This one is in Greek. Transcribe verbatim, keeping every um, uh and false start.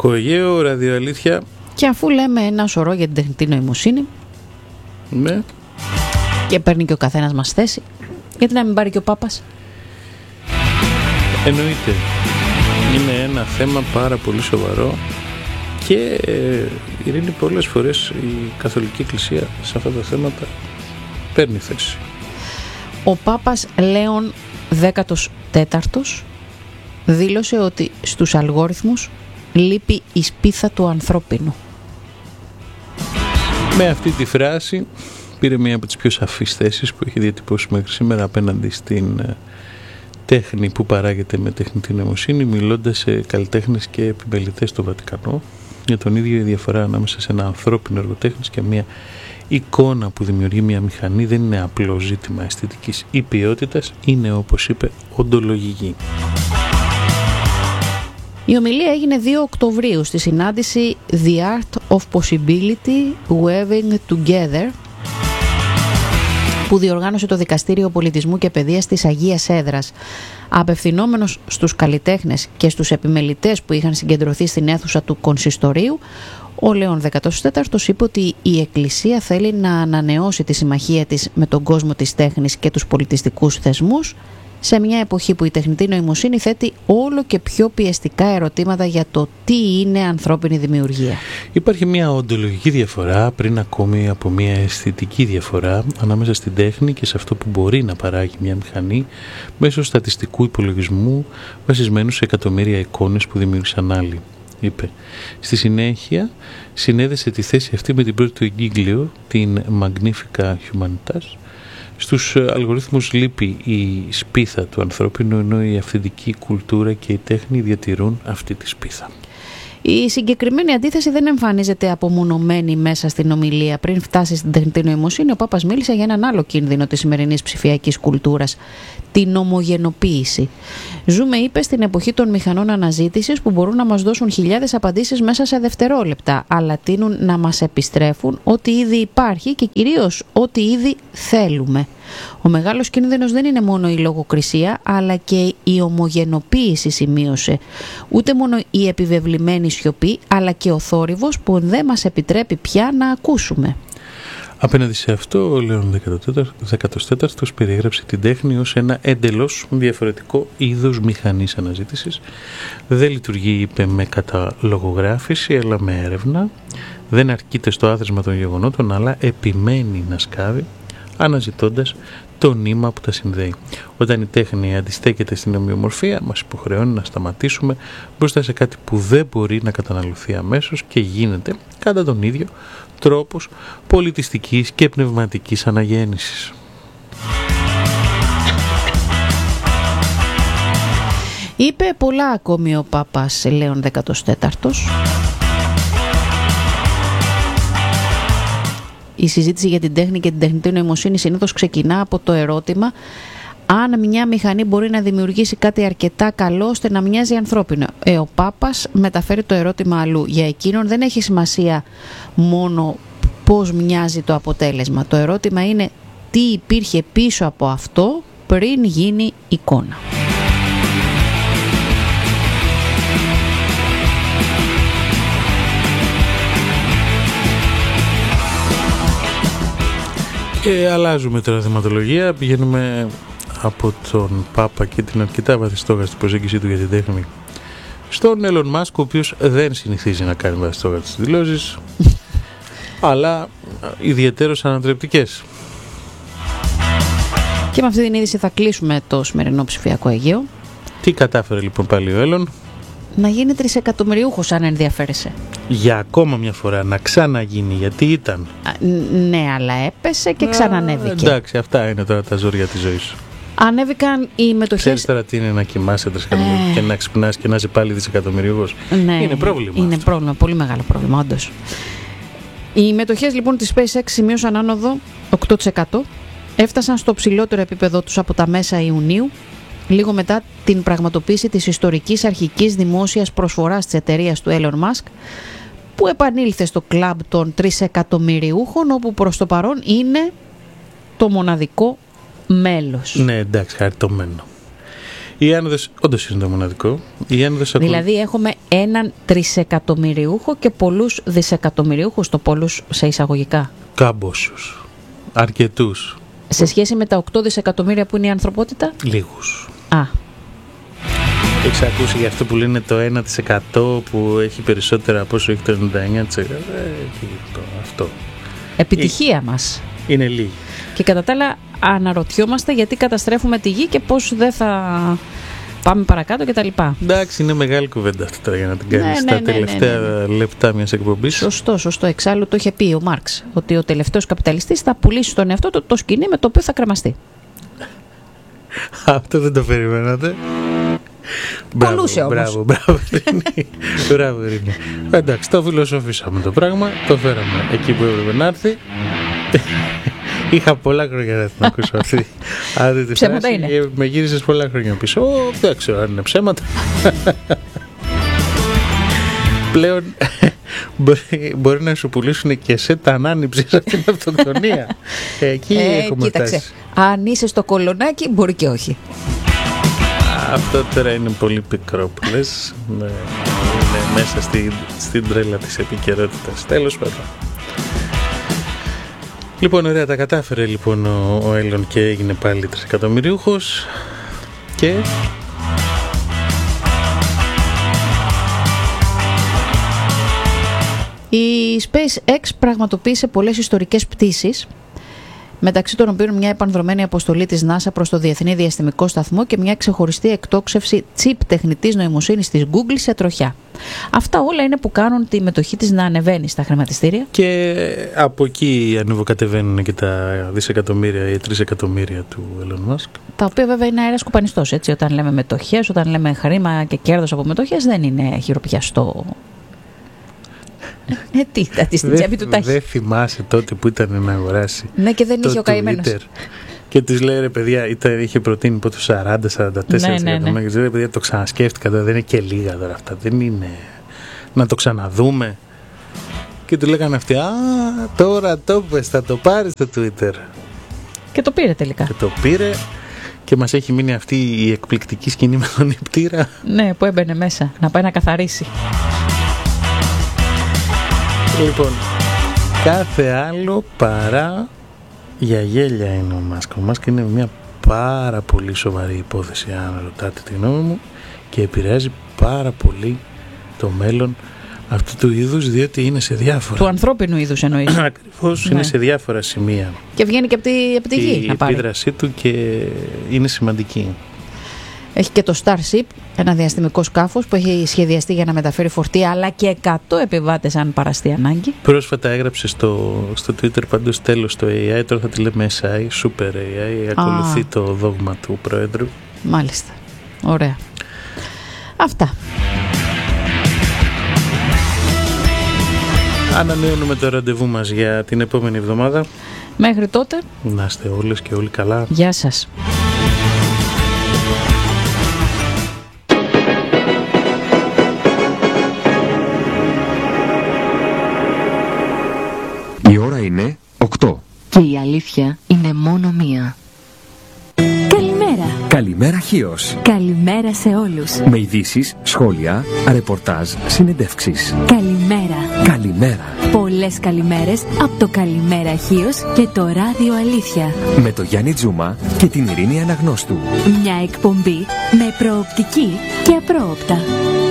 ψηφιακό Αιγαίο, ραδιοαλήθεια. Και αφού λέμε ένα σωρό για την τεχνητή νοημοσύνη, ναι, και παίρνει και ο καθένας μας θέση, γιατί να μην πάρει και ο Πάπας? Εννοείται. Είναι ένα θέμα πάρα πολύ σοβαρό και Ειρήνη, πολλές φορές η Καθολική Εκκλησία σε αυτά τα θέματα παίρνει θέση. Ο Πάπας Λέων δέκατος τέταρτος δήλωσε ότι στους αλγόριθμους λείπει η σπίθα του ανθρώπινου. Με αυτή τη φράση πήρε μία από τις πιο σαφείς θέσεις που έχει διατυπώσει μέχρι σήμερα απέναντι στην τέχνη που παράγεται με τεχνητή νοημοσύνη, μιλώντας σε καλλιτέχνες και επιμελητές στο Βατικανό για τον ίδιο η διαφορά ανάμεσα σε ένα ανθρώπινο εργοτέχνης και μία εικόνα που δημιουργεί μια μηχανή δεν είναι απλό ζήτημα αισθητικής ή ποιότητας, είναι, όπως είπε, οντολογική. Η ομιλία έγινε δύο Οκτωβρίου στη συνάντηση The Art of Possibility Weaving Together που διοργάνωσε το Δικαστήριο Πολιτισμού και Παιδείας της Αγίας Έδρας. Απευθυνόμενος στους καλλιτέχνες και στους επιμελητές που είχαν συγκεντρωθεί στην αίθουσα του Κονσιστορίου, ο Λέων δέκατος τέταρτος είπε ότι η Εκκλησία θέλει να ανανεώσει τη συμμαχία της με τον κόσμο της τέχνης και τους πολιτιστικούς θεσμούς σε μια εποχή που η τεχνητή νοημοσύνη θέτει όλο και πιο πιεστικά ερωτήματα για το τι είναι ανθρώπινη δημιουργία. Υπάρχει μια οντολογική διαφορά πριν ακόμη από μια αισθητική διαφορά ανάμεσα στην τέχνη και σε αυτό που μπορεί να παράγει μια μηχανή μέσω στατιστικού υπολογισμού βασισμένου σε εκατομμύρια εικόνες που δημιούργησαν άλλοι, είπε. Στη συνέχεια συνέδεσε τη θέση αυτή με την πρώτη του εγκύκλιο, την Magnifica Humanitas. Στους αλγορίθμους λείπει η σπίθα του ανθρώπινου, ενώ η αυθεντική κουλτούρα και η τέχνη διατηρούν αυτή τη σπίθα. Η συγκεκριμένη αντίθεση δεν εμφανίζεται απομονωμένη μέσα στην ομιλία. Πριν φτάσει στην τεχνητή νοημοσύνη, ο Πάπας μίλησε για έναν άλλο κίνδυνο της σημερινής ψηφιακής κουλτούρας, την ομογενοποίηση. Ζούμε, είπε, στην εποχή των μηχανών αναζήτησης που μπορούν να μας δώσουν χιλιάδες απαντήσεις μέσα σε δευτερόλεπτα, αλλά τείνουν να μας επιστρέφουν ό,τι ήδη υπάρχει και κυρίως ό,τι ήδη θέλουμε. Ο μεγάλος κίνδυνος δεν είναι μόνο η λογοκρισία, αλλά και η ομογενοποίηση, σημείωσε. Ούτε μόνο η επιβεβλημένη σιωπή, αλλά και ο θόρυβος που δεν μας επιτρέπει πια να ακούσουμε. Απέναντι σε αυτό, ο Λέων δέκατος τέταρτος περιέγραψε την τέχνη ως ένα εντελώς διαφορετικό είδος μηχανής αναζήτησης. Δεν λειτουργεί, είπε, με καταλογογράφηση, αλλά με έρευνα. Δεν αρκείται στο άθροισμα των γεγονότων, αλλά επιμένει να σκάβει, αναζητώντας το νήμα που τα συνδέει. Όταν η τέχνη αντιστέκεται στην ομοιομορφία, μας υποχρεώνει να σταματήσουμε μπροστά σε κάτι που δεν μπορεί να καταναλωθεί αμέσως και γίνεται κατά τον ίδιο τρόπος πολιτιστικής και πνευματικής αναγέννησης. Είπε πολλά ακόμη ο Πάπας Λέων δέκατος τέταρτος. Η συζήτηση για την τέχνη και την τεχνητή νοημοσύνη συνήθως ξεκινά από το ερώτημα αν μια μηχανή μπορεί να δημιουργήσει κάτι αρκετά καλό ώστε να μοιάζει ανθρώπινο. Ε, ο Πάπας μεταφέρει το ερώτημα αλλού. Για εκείνον δεν έχει σημασία μόνο πώς μοιάζει το αποτέλεσμα. Το ερώτημα είναι τι υπήρχε πίσω από αυτό πριν γίνει εικόνα. Και αλλάζουμε τώρα θεματολογία, πηγαίνουμε από τον Πάπα και την αρκετά βαθιστόγαστη προσέγγιση του για την τέχνη στον Έλλον Μάσκ, ο οποίος δεν συνηθίζει να κάνει βαθιστόγαστες δηλώσεις, αλλά ιδιαιτέρως ανατρεπτικές. Και με αυτή την είδηση θα κλείσουμε το σημερινό ψηφιακό Αιγαίο. Τι κατάφερε λοιπόν πάλι ο Έλλον? Να γίνει τρισεκατομμυριούχος, αν ενδιαφέρεσαι. Για ακόμα μια φορά να ξαναγίνει, γιατί ήταν. Α, ναι, αλλά έπεσε και ξανανέβηκε. Εντάξει, αυτά είναι τώρα τα ζόρια της ζωής. Ανέβηκαν οι μετοχές. Ξέρεις τώρα τι είναι να κοιμάσαι τρισεκατομμυριούχος ε... και να ξυπνάς και να είσαι πάλι δισεκατομμυριούχος? Ναι, είναι πρόβλημα. Είναι αυτό. πρόβλημα, πολύ μεγάλο πρόβλημα, όντως. Οι μετοχές λοιπόν της SpaceX σημείωσαν άνοδο οκτώ τοις εκατό. Έφτασαν στο ψηλότερο επίπεδο τους από τα μέσα Ιουνίου, λίγο μετά την πραγματοποίηση της ιστορικής αρχικής δημόσιας προσφοράς της εταιρείας του Elon Musk, που επανήλθε στο κλαμπ των τρισεκατομμυριούχων, όπου προς το παρόν είναι το μοναδικό μέλος. Ναι, εντάξει, χαριτωμένο. Η άνοδος, όντως είναι το μοναδικό. Η άνοδος δηλαδή ακολου... έχουμε έναν τρισεκατομμυριούχο και πολλούς δισεκατομμυριούχους, το πολλούς σε εισαγωγικά. Κάμποσους. Αρκετούς. Σε σχέση με τα οκτώ δισεκατομμύρια που είναι η ανθρωπότητα. Λίγους. Α. Έχεις ακούσει για αυτό που λένε το ένα τοις εκατό που έχει περισσότερα από όσο έχει το ενενήντα εννέα τοις εκατό. Ε, αυτό. Επιτυχία ε, μας. Είναι λίγοι. Και κατά τα άλλα αναρωτιόμαστε γιατί καταστρέφουμε τη γη και πώς δεν θα πάμε παρακάτω κτλ. Εντάξει, είναι μεγάλη κουβέντα αυτή τώρα για να την κάνεις ναι, στα ναι, ναι, τελευταία ναι, ναι. λεπτά μιας εκπομπής. Σωστό, σωστό. Εξάλλου το είχε πει ο Μάρξ ότι ο τελευταίος καπιταλιστής θα πουλήσει στον εαυτό του το, το σκηνή με το οποίο θα κρεμαστεί. Αυτό δεν το περιμένατε. Πολλούσε όμως. Μπράβο, μπράβο, Ειρήνη. Μπράβο, Ειρήνη. Εντάξει, το φιλοσοφήσαμε το πράγμα, το φέραμε εκεί που έπρεπε να έρθει. Είχα πολλά χρόνια να την ακούσω αυτή. Ψέματα είναι. Και με γύρισες πολλά χρόνια πίσω. Ω, δεν ξέρω αν είναι ψέματα. Πλέον μπορεί, μπορεί να σου πουλήσουν και σε τα ανάνυψης από την αυτοκτονία. Εκεί ε, έχουμε κοίταξε. φτάσει. Αν είσαι στο κολονάκι μπορεί και όχι. Αυτό τώρα είναι πολύ πικρό που λες. Ναι, είναι μέσα στη, στην τρέλα της επικαιρότητας. Τέλος πάντων. Λοιπόν, ωραία, τα κατάφερε λοιπόν ο, ο Έλλον και έγινε πάλι τρισεκατομμυριούχος. Και... η SpaceX πραγματοποίησε πολλές ιστορικές πτήσεις, μεταξύ των οποίων μια επανδρομένη αποστολή της NASA προς το Διεθνή Διαστημικό Σταθμό και μια ξεχωριστή εκτόξευση chip τεχνητής νοημοσύνης της Google σε τροχιά. Αυτά όλα είναι που κάνουν τη μετοχή της να ανεβαίνει στα χρηματιστήρια. Και από εκεί ανεβοκατεβαίνουν και τα δισεκατομμύρια ή τρισεκατομμύρια του Elon Musk. Τα οποία βέβαια είναι αέρας κουπανιστός, έτσι. Όταν λέμε μετοχές, όταν λέμε χρήμα και κέρδος από μετοχές, δεν είναι χειροπιαστό. Ε, τι, τα τη στην τσέπη του τα έχει. Δεν θυμάσαι τότε που ήταν να αγοράσει. Ναι, και δεν είχε ο καημένος. Και της λέει, ρε παιδιά, ήταν, είχε προτείνει από το σαράντα σαράντα τέσσερα ναι, ναι, ναι. Και λέει, ρε παιδιά, το ξανασκέφτηκα, δεν είναι και λίγα τώρα αυτά. Δεν είναι να το ξαναδούμε. Και του λέγανε αυτοί, α, τώρα το πες, θα το πάρεις στο Twitter. Και το πήρε τελικά. Και το πήρε και μας έχει μείνει αυτή η εκπληκτική σκηνή με τον νηπτήρα. Ναι, που έμπαινε μέσα, να πάει να καθαρίσει. Λοιπόν, κάθε άλλο παρά για γέλια είναι ο Μάσκ. Ο Μάσκ είναι μια πάρα πολύ σοβαρή υπόθεση, αν ρωτάτε τη γνώμη μου, και επηρεάζει πάρα πολύ το μέλλον αυτού του είδους, διότι είναι σε διάφορα... του ανθρώπινου είδους εννοείς. Ακριβώς, ναι. Είναι σε διάφορα σημεία. Και βγαίνει και από τη, από τη γη η να πάρει. Η επίδρασή του και είναι σημαντική. Έχει και το Starship, ένα διαστημικό σκάφος που έχει σχεδιαστεί για να μεταφέρει φορτία, αλλά και εκατό επιβάτες αν παραστεί ανάγκη. Πρόσφατα έγραψε στο, στο Twitter πάντως τέλος το έι άι, τώρα θα τη λέμε ες άι, Super έι άι, ακολουθεί Α. το δόγμα του Προέδρου. Μάλιστα, ωραία. Αυτά. Ανανεώνουμε το ραντεβού μας για την επόμενη εβδομάδα. Μέχρι τότε, να είστε όλες και όλοι καλά. Γεια σας. Η ώρα είναι οκτώ. Και η αλήθεια είναι μόνο μία. Καλημέρα. Καλημέρα Χίος. Καλημέρα σε όλους. Με ειδήσεις, σχόλια, ρεπορτάζ, συνεντεύξεις. Καλημέρα. Καλημέρα. Πολλές καλημέρες από το Καλημέρα Χίος και το Ράδιο Αλήθεια. Με το Γιάννη Τζούμα και την Ειρήνη Αναγνώστου. Μια εκπομπή με προοπτική και απρόοπτα.